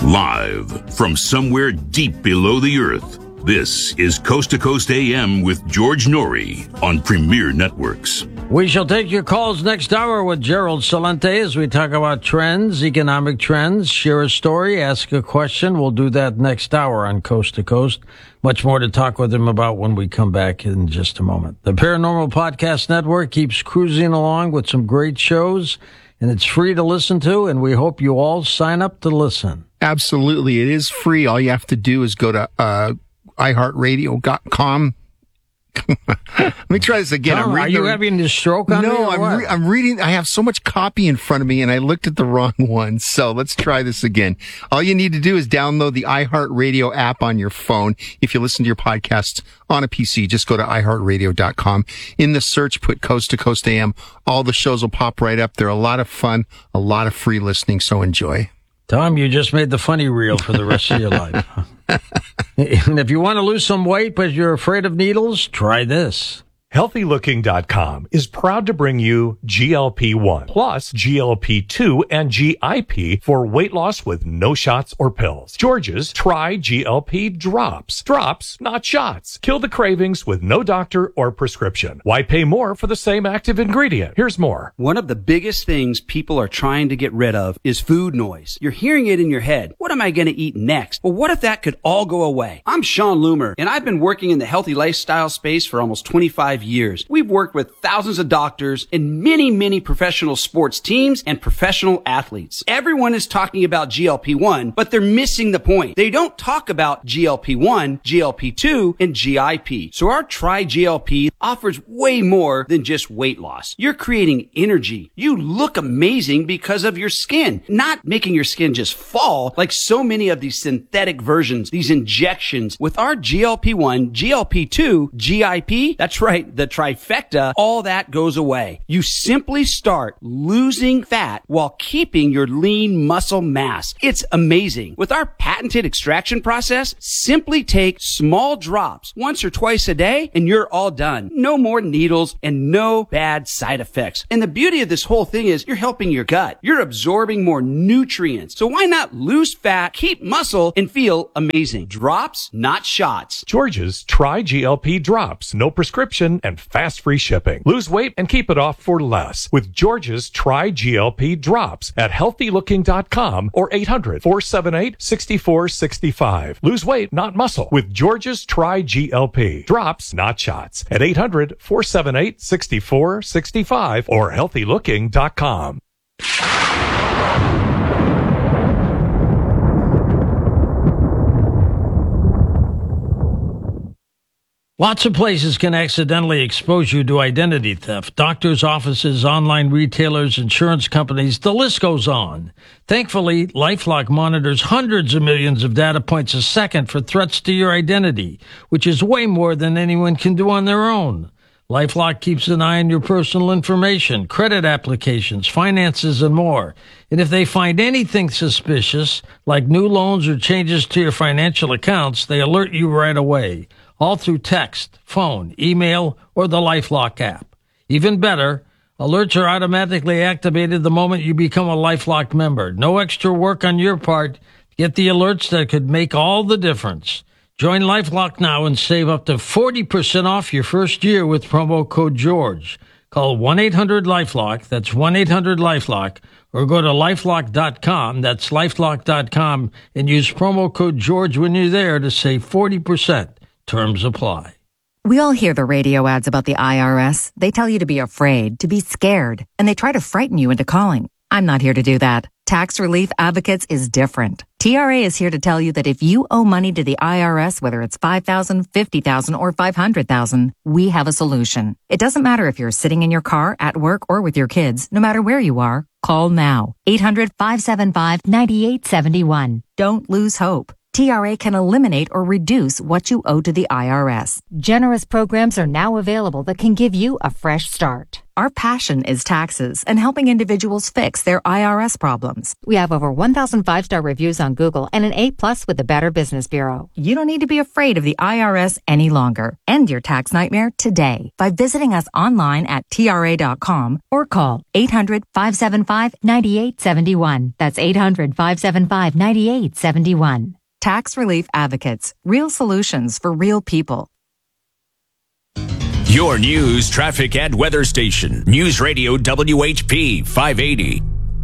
Live from somewhere deep below the earth, this is Coast to Coast AM with George Norrie on Premier Networks. We shall take your calls next hour with Gerald Celente as we talk about trends, economic trends, share a story, ask a question. We'll do that next hour on Coast to Coast. Much more to talk with him about when we come back in just a moment. The Paranormal Podcast Network keeps cruising along with some great shows, and it's free to listen to, and we hope you all sign up to listen. Absolutely. It is free. All you have to do is go to iHeartRadio.com. Let me try this again. Tom, are you having a stroke on me? No, I'm reading. I have so much copy in front of me, and I looked at the wrong one. So let's try this again. All you need to do is download the iHeartRadio app on your phone. If you listen to your podcasts on a PC, just go to iHeartRadio.com. In the search, put Coast to Coast AM. All the shows will pop right up. They're a lot of fun, a lot of free listening, so enjoy. Tom, you just made the funny reel for the rest of your life. And if you want to lose some weight but you're afraid of needles, try this. HealthyLooking.com is proud to bring you GLP-1 plus GLP-2 and GIP for weight loss with no shots or pills. George's Try GLP Drops. Drops, not shots. Kill the cravings with no doctor or prescription. Why pay more for the same active ingredient? Here's more. One of the biggest things people are trying to get rid of is food noise. You're hearing it in your head. What am I going to eat next? Well, what if that could all go away? I'm Sean Loomer, and I've been working in the healthy lifestyle space for almost 25 years. We've worked with thousands of doctors and many professional sports teams and professional athletes. Everyone is talking about GLP-1, but they're missing the point. They don't talk about GLP-1, GLP-2, and GIP. So our Try GLP offers way more than just weight loss. You're creating energy. You look amazing because of your skin, not making your skin just fall like so many of these synthetic versions, these injections. With our GLP-1, GLP-2, GIP, that's right, the trifecta, all that goes away. You simply start losing fat while keeping your lean muscle mass. It's amazing. With our patented extraction process, simply take small drops once or twice a day and you're all done. No more needles and no bad side effects. And the beauty of this whole thing is you're helping your gut. You're absorbing more nutrients. So why not lose fat, keep muscle, and feel amazing? Drops, not shots. George's Try GLP Drops. No prescription and fast free shipping. Lose weight and keep it off for less with George's Try GLP Drops at HealthyLooking.com or 800-478-6465. Lose weight, not muscle, with George's Try GLP Drops, not shots, at 800-478-6465 or HealthyLooking.com. Lots of places can accidentally expose you to identity theft. Doctors' offices, online retailers, insurance companies, the list goes on. Thankfully, LifeLock monitors hundreds of millions of data points a second for threats to your identity, which is way more than anyone can do on their own. LifeLock keeps an eye on your personal information, credit applications, finances, and more. And if they find anything suspicious, like new loans or changes to your financial accounts, they alert you right away. All through text, phone, email, or the LifeLock app. Even better, alerts are automatically activated the moment you become a LifeLock member. No extra work on your part. Get the alerts that could make all the difference. Join LifeLock now and save up to 40% off your first year with promo code GEORGE. Call 1-800-LifeLock, that's 1-800-LifeLock, or go to LifeLock.com, that's LifeLock.com, and use promo code GEORGE when you're there to save 40%. Terms apply. We all hear the radio ads about the IRS. They tell you to be afraid, to be scared, and they try to frighten you into calling. I'm not here to do that. Tax Relief Advocates is different. TRA is here to tell you that if you owe money to the IRS, whether it's $5,000, $50,000, or $500,000, we have a solution. It doesn't matter if you're sitting in your car, at work, or with your kids. No matter where you are, call now. 800-575-9871. Don't lose hope. TRA can eliminate or reduce what you owe to the IRS. Generous programs are now available that can give you a fresh start. Our passion is taxes and helping individuals fix their IRS problems. We have over 1,000 5-star reviews on Google and an A+ with the Better Business Bureau. You don't need to be afraid of the IRS any longer. End your tax nightmare today by visiting us online at TRA.com or call 800-575-9871. That's 800-575-9871. Tax Relief Advocates. Real solutions for real people. Your news, traffic, and weather station. News Radio WHP 580.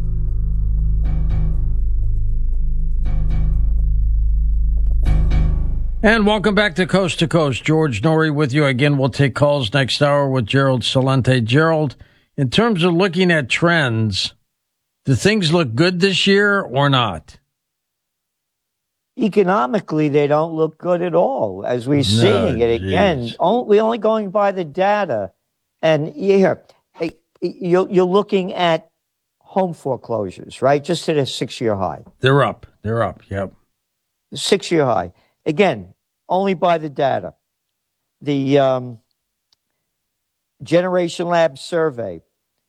And welcome back to Coast. George Norrie with you. Again, we'll take calls next hour with Gerald Celente. Gerald, in terms of looking at trends, do things look good this year or not? Economically, they don't look good at all, as we're seeing it again. We're only going by the data. And you're looking at home foreclosures, right? Just at a 6-year high. They're up, yep. 6-year high. Again, only by the data. The Generation Lab survey,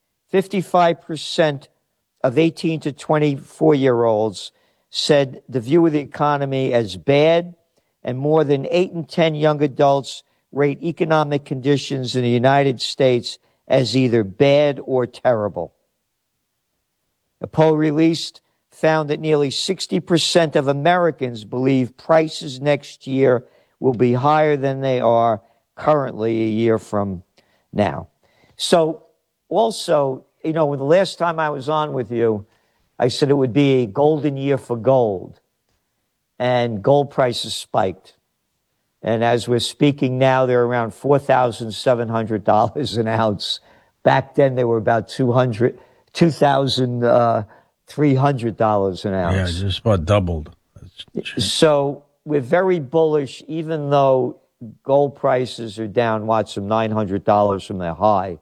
55% of 18 to 24-year-olds said the view of the economy as bad, and more than 8 in 10 young adults rate economic conditions in the United States as either bad or terrible. A poll released found that nearly 60% of Americans believe prices next year will be higher than they are currently a year from now. So also, the last time I was on with you, I said it would be a golden year for gold, and gold prices spiked. And as we're speaking now, they're around $4,700 an ounce. Back then, they were about $2,300 an ounce. Yeah, just about doubled. So we're very bullish, even though gold prices are down, some $900 from their high.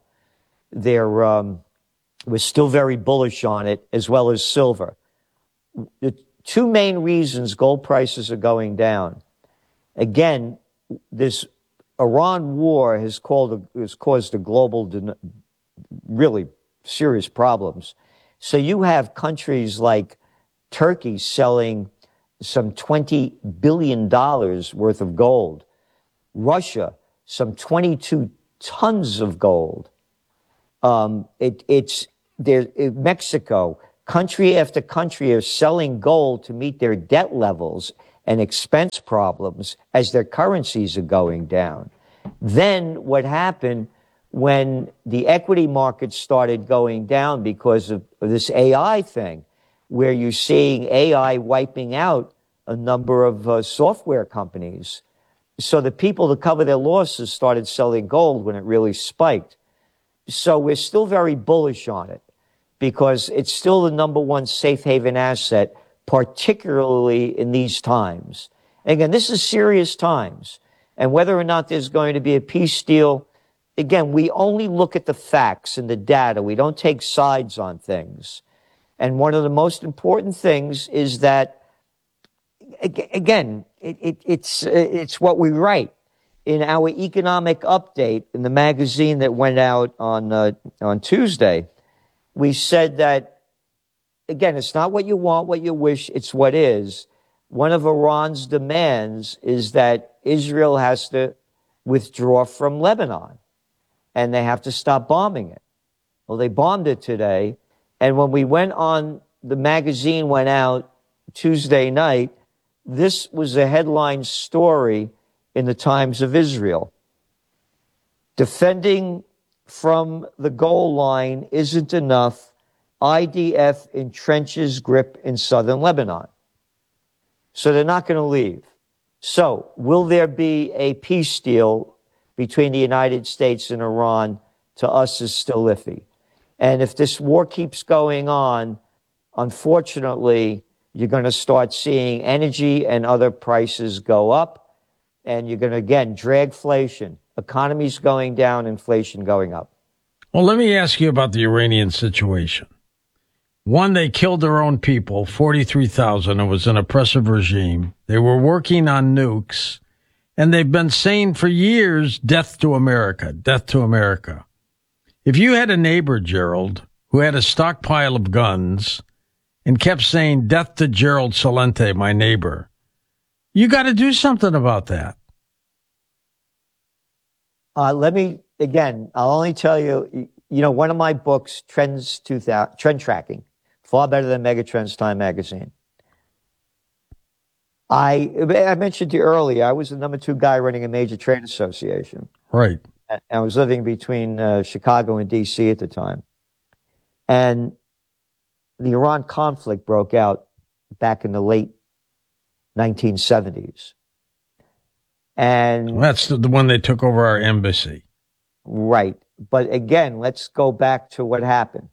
We're still very bullish on it, as well as silver. The two main reasons gold prices are going down. Again, this Iran war has caused a global, really serious problems. So you have countries like Turkey selling some $20 billion worth of gold. Russia, some 22 tons of gold. Mexico, country after country are selling gold to meet their debt levels and expense problems as their currencies are going down. Then what happened when the equity markets started going down because of this AI thing, where you're seeing AI wiping out a number of software companies. So the people to cover their losses started selling gold when it really spiked. So we're still very bullish on it, because it's still the number one safe haven asset, particularly in these times. And again, this is serious times. And whether or not there's going to be a peace deal, again, we only look at the facts and the data. We don't take sides on things. And one of the most important things is that, again, it's what we write. In our economic update, in the magazine that went out on Tuesday, we said that, again, it's not what you want, what you wish, it's what is. One of Iran's demands is that Israel has to withdraw from Lebanon, and they have to stop bombing it. Well, they bombed it today, and when we went on, the magazine went out Tuesday night, this was a headline story in the Times of Israel. Defending from the goal line isn't enough. IDF entrenches grip in southern Lebanon. So they're not going to leave. So will there be a peace deal between the United States and Iran? To us is still iffy. And if this war keeps going on, unfortunately, you're going to start seeing energy and other prices go up. And you're going to, again, dragflation. Economy's going down, inflation going up. Well, let me ask you about the Iranian situation. One, they killed their own people, 43,000. It was an oppressive regime. They were working on nukes, and they've been saying for years, death to America, death to America. If you had a neighbor, Gerald, who had a stockpile of guns and kept saying, death to Gerald Celente, my neighbor, you got to do something about that. I'll only tell you, one of my books, Trend Tracking, far better than Megatrends Time Magazine. I mentioned to you earlier, I was the number 2 guy running a major trade association. Right. I was living between Chicago and D.C. at the time. And the Iran conflict broke out back in the late 1970s. And that's the one they took over our embassy. Right. But again, let's go back to what happened.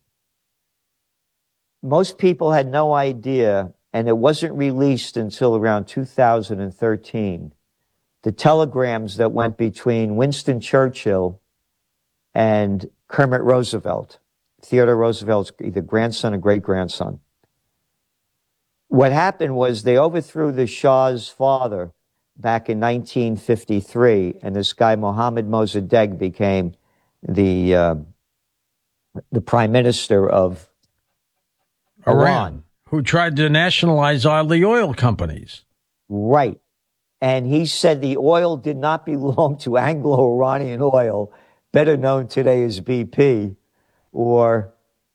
Most people had no idea, and it wasn't released until around 2013, the telegrams that went between Winston Churchill and Kermit Roosevelt, Theodore Roosevelt's either grandson or great-grandson. What happened was they overthrew the Shah's father back in 1953, and this guy, Mohammad Mossadegh, became the prime minister of Iran, who tried to nationalize all the oil companies. Right. And he said the oil did not belong to Anglo-Iranian Oil, better known today as BP, or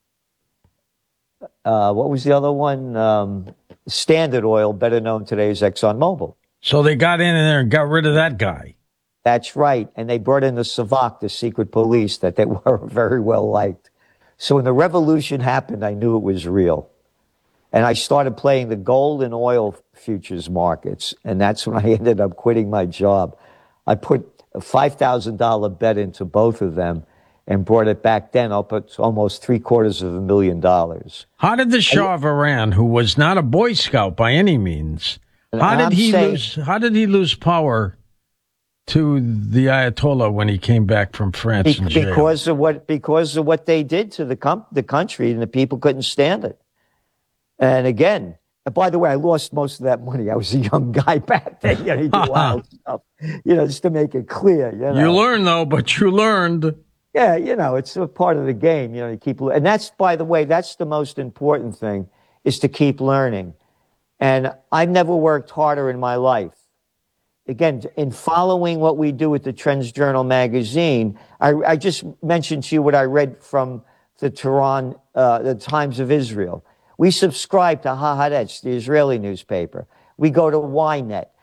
what was the other one? Standard Oil, better known today as ExxonMobil. So they got in there and got rid of that guy. That's right. And they brought in the Savak, the secret police, that they were very well liked. So when the revolution happened, I knew it was real. And I started playing the gold and oil futures markets. And that's when I ended up quitting my job. I put a $5,000 bet into both of them and brought it back then up at almost $750,000. How did the Shah of Iran, who was not a Boy Scout by any means, how did he lose power to the Ayatollah when he came back from France in jail? Because of what they did to the country, and the people couldn't stand it. And again, by the way, I lost most of that money. I was a young guy back then. You do wild stuff. Just to make it clear. You learned though, but you learned. Yeah, it's a part of the game. You keep, and that's, by the way, that's the most important thing, is to keep learning. And I've never worked harder in my life. Again, in following what we do with the Trends Journal magazine, I just mentioned to you what I read from the Tehran, the Times of Israel. We subscribe to Haaretz, the Israeli newspaper. We go to Ynet.